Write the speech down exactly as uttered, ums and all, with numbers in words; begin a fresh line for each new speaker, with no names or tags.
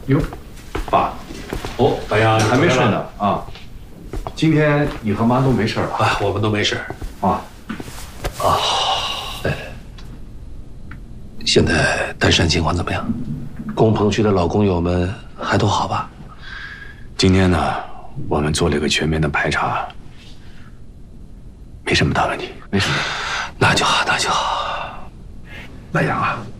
哟，爸，
哦，哎呀，
还没睡呢啊？今天你和妈都没事吧？
啊，我们都没事。
啊
啊，哎，现在丹山情况怎么样？工棚区的老工友们还都好吧？
今天呢，我们做了一个全面的排查，没什么大问题，
没事。
那就好，那就好。
那阳啊。